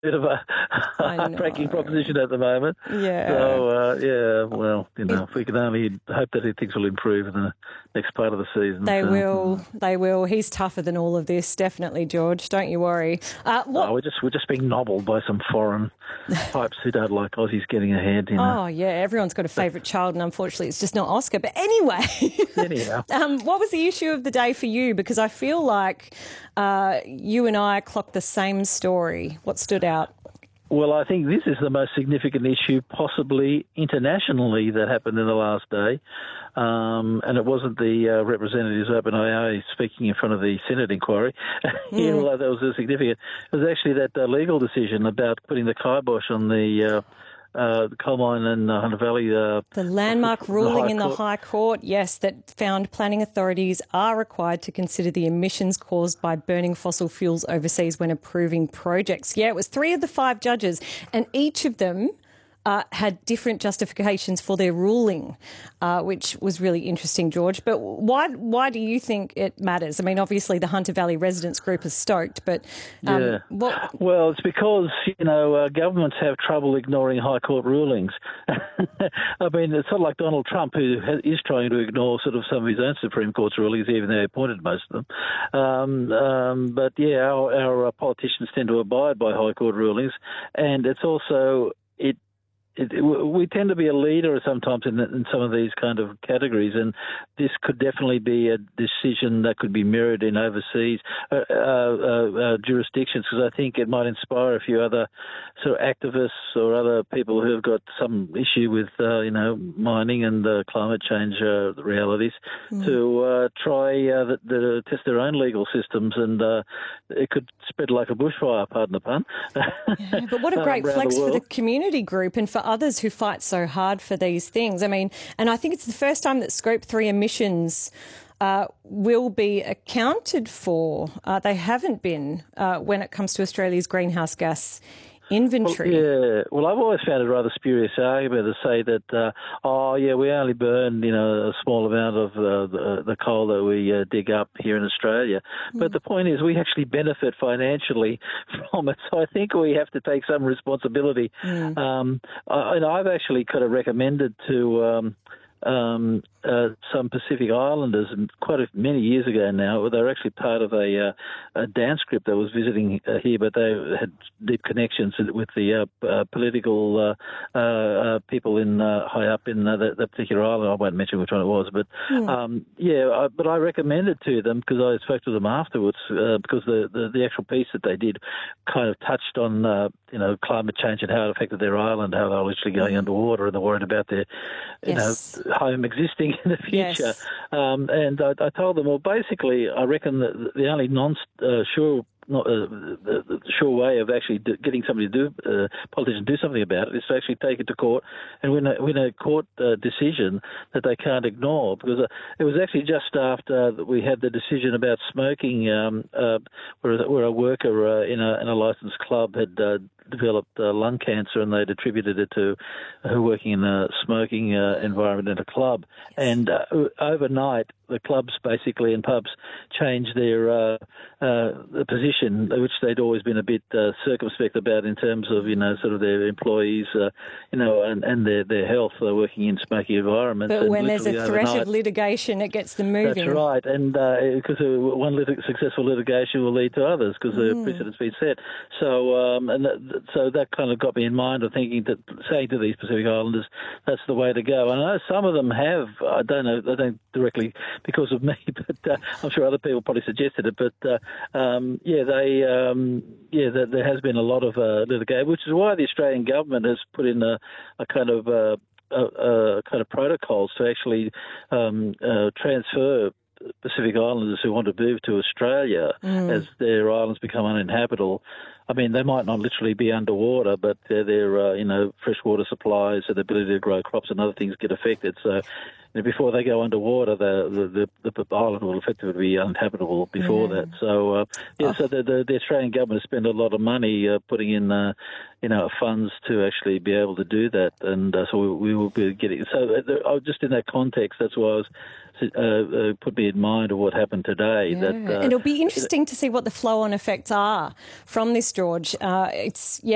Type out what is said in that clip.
bit of a I heartbreaking know. proposition at the moment. Yeah. So, well, if we can only hope that things will improve in the next part of the season. They will. They will. He's tougher than all of this, definitely, George. Don't you worry. We're just being nobbled by some foreign types who don't like Aussies getting ahead. Oh, yeah, everyone's got a favourite child, and unfortunately it's just not Oscar. But anyway, Anyhow. What was the issue of the day for you? Because I feel like you and I clocked the same story. What stood out? Well, I think this is the most significant issue possibly internationally that happened in the last day. And it wasn't the representatives of OpenAI speaking in front of the Senate inquiry, although that was significant. It was actually that legal decision about putting the kibosh on the coal mine in Hunter Valley. The landmark ruling in the High Court, yes, that found planning authorities are required to consider the emissions caused by burning fossil fuels overseas when approving projects. Yeah, it was 3 of the 5 judges, and each of them had different justifications for their ruling, which was really interesting, George. But why do you think it matters? I mean, obviously the Hunter Valley Residents Group is stoked, but Well, it's because, governments have trouble ignoring High Court rulings. I mean, it's not like Donald Trump, who is trying to ignore sort of some of his own Supreme Court's rulings, even though he appointed most of them. But, yeah, our politicians tend to abide by High Court rulings, and it's also... we tend to be a leader sometimes in some of these kind of categories, and this could definitely be a decision that could be mirrored in overseas jurisdictions, because I think it might inspire a few other sort of activists or other people who have got some issue with, mining and climate change realities to try to test their own legal systems, and it could spread like a bushfire, pardon the pun. Yeah, but what a great flex for the community group and for others who fight so hard for these things. I mean, and I think it's the first time that Scope 3 emissions will be accounted for. They haven't been when it comes to Australia's greenhouse gas inventory. Well, I've always found it a rather spurious argument to say that, we only burn, a small amount of the coal that we dig up here in Australia. But the point is we actually benefit financially from it. So I think we have to take some responsibility. And I've actually kind of recommended to... some Pacific Islanders, many years ago now. They were actually part of a dance group that was visiting here, but they had deep connections with the political people in high up in that particular island. I won't mention which one it was, but but I recommended to them, because I spoke to them afterwards, because the actual piece that they did kind of touched on climate change and how it affected their island, how they were literally going underwater, and they're worried about their home existing in the future. Yes. And I told them, well, basically, I reckon that the only sure way of actually getting somebody to do, politicians do something about it, is to actually take it to court and win a court decision that they can't ignore. Because it was actually just after we had the decision about smoking, where a worker in a licensed club had developed lung cancer, and they'd attributed it to her working in a smoking environment in a club. And overnight, the clubs basically and pubs changed their position, which they'd always been a bit circumspect about in terms of, sort of their employees, and their health working in smoky environments. But when there's a threat of litigation, it gets them moving. That's right. And because one successful litigation will lead to others, because the precedent's been set. So, so that kind of got me in mind of saying to these Pacific Islanders, that's the way to go. And I know some of them have, I don't know, they don't directly because of me, but I'm sure other people probably suggested it. But there has been a lot of litigation, which is why the Australian government has put in a kind of protocols to actually transfer Pacific Islanders who want to move to Australia as their islands become uninhabitable. I mean, they might not literally be underwater, but their freshwater supplies and the ability to grow crops and other things get affected. So before they go underwater, the island will effectively be uninhabitable before that. So, so the Australian government has spent a lot of money putting in, funds to actually be able to do that. And so we will be getting... So just in that context, that's why I was put me in mind of what happened today. Yeah. And it'll be interesting to see what the flow-on effects are from this, George.